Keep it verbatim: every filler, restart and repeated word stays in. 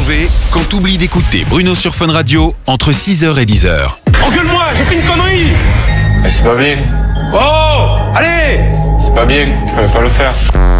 Mauvais quand t'oublies d'écouter Bruno sur Fun Radio entre six heures et dix heures. Engueule-moi, j'ai fait une connerie. Mais c'est pas bien. Oh, allez. C'est pas bien, il fallait pas le faire.